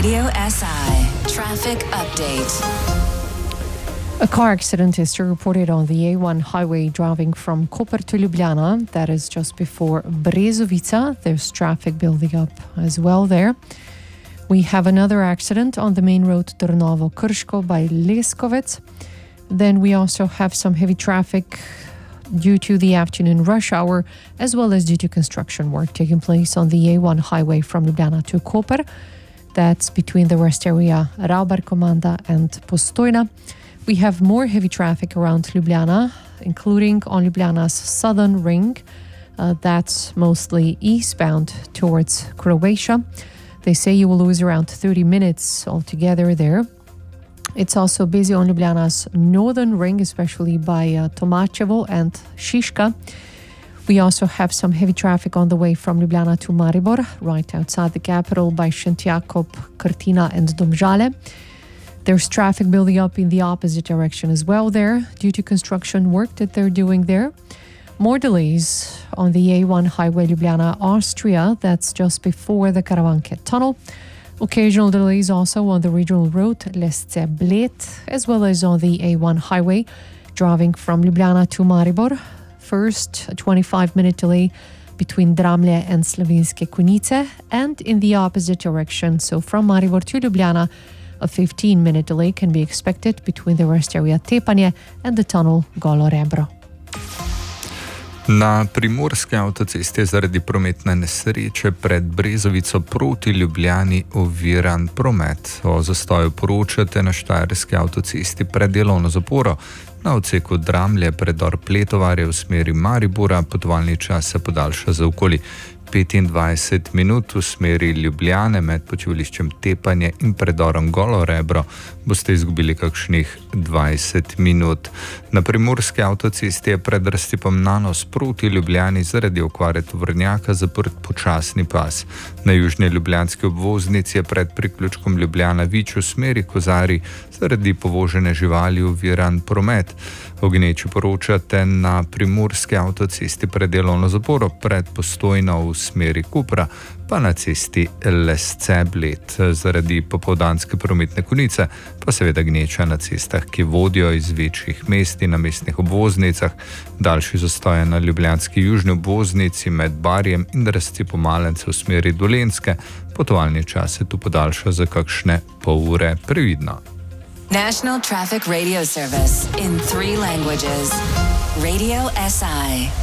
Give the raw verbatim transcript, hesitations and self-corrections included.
Radio S I traffic update. A car accident is reported on the A one highway driving from Koper to Ljubljana. That is just before Brezovica. There's traffic building up as well there. We have another accident on the main road Trnovo-Krško by Leskovec. Then we also have some heavy traffic due to the afternoon rush hour, as well as due to construction work taking place on the A one highway from Ljubljana to Koper. That's between the rest area Raubar-Komanda and Postojna. We have more heavy traffic around Ljubljana, including on Ljubljana's southern ring. Uh, that's mostly eastbound towards Croatia. They say you will lose around thirty minutes altogether there. It's also busy on Ljubljana's northern ring, especially by uh, Tomačevo and Šiška. We also have some heavy traffic on the way from Ljubljana to Maribor, right outside the capital by Šentjakov, Krtina and Domžale. There's traffic building up in the opposite direction as well there, due to construction work that they're doing there. More delays on the A one highway Ljubljana, Austria. That's just before the Karavanke tunnel. Occasional delays also on the regional road Lesce-Bled, as well as on the A one highway driving from Ljubljana to Maribor. First, a twenty-five minute delay between Dramlje and Slovenske Konjice, and in the opposite direction, so from Maribor to Ljubljana, a fifteen minute delay can be expected between the rest area Tepanje and the tunnel Golo Rebro. Na primorski avtocesti je zaradi prometne nesreče pred Brezovico proti Ljubljani oviran promet. O zastoju poročate na štajerski avtocesti pred delovno zaporo. Na odseku Dramlje predor Pletovarje v smeri Maribora potovalni čas se podaljša za okoli petindvajset minut, v smeri Ljubljane med počivališčem Tepanje in predorom Golo Rebro boste izgubili kakšnih dvajset minut. Na primorski avtocesti je pred raztipom Nanos proti Ljubljani zaradi okvare tovornjaka zaprt počasni pas. Na južni ljubljanski obvoznici je pred priključkom Ljubljana Vič v smeri Kozari zaradi povožene živali oviran promet. O gneči poročate na primorski avtocesti pred delovno zaporo pred Postojno v smeri Kopra, pa na cesti Lesce-Bled. Zaradi popoldanske prometne konice pa seveda gneča na cestah, ki vodijo iz večjih mest in na mestnih obvoznicah. Daljši zastoj na ljubljanski južni obvoznici med Barjem in razcepom Malence v smeri Dolenjske. Potovalni čas se tu podaljša za kakšne pol ure. Previdno. National Traffic Radio Service in three languages. Radio S I.